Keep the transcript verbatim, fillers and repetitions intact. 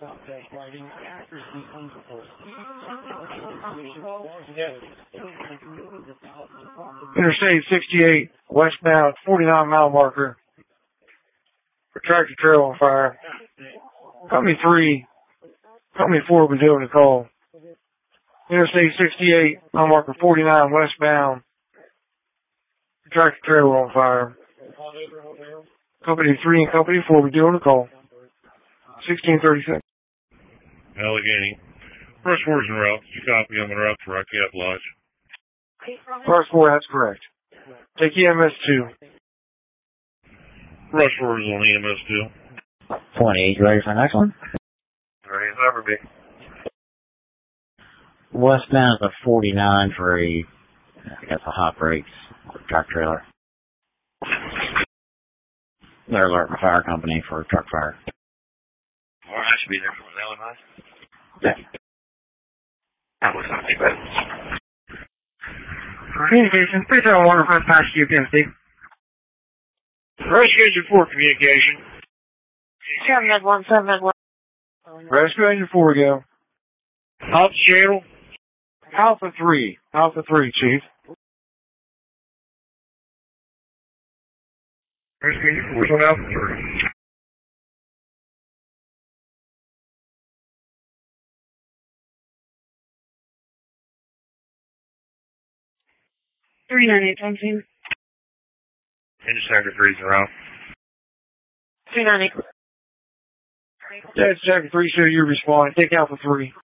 Interstate sixty-eight, westbound, forty-nine mile marker. For tractor trailer on fire. Company three, Company four will be doing the call. Interstate sixty-eight, mile marker forty-nine, westbound. Tractor trailer on fire. Company three and Company four will be doing the call. sixteen thirty-six. Allegheny. Rush four is en route. You copy, I'm en route for Rockcap Lodge. Rush four, that's correct. Take E M S two. Rush four is on E M S two. twenty, you ready for the next one? Ready as ever be. Westbound is a forty-nine for a, I guess, a hot brakes truck trailer. They're alerting fire company for a truck fire. Well, I should be there for an alibi. Yeah. That looks not too bad. Communication, three seven one, request past U P M C. Rescue engine four communication. seven med one, seven med one. Rescue engine four, go. Alpha channel. Alpha three, Alpha three, Chief. Rescue engine four, on Alpha three. three nine eight, seventeen. Engine sector three's around. three nine eight. That's sector three, so you respond. Take Alpha three.